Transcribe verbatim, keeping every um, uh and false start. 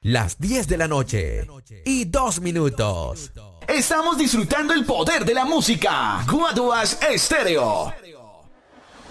Las diez de la noche y dos minutos. Estamos disfrutando el poder de la música. Guaduas Estéreo.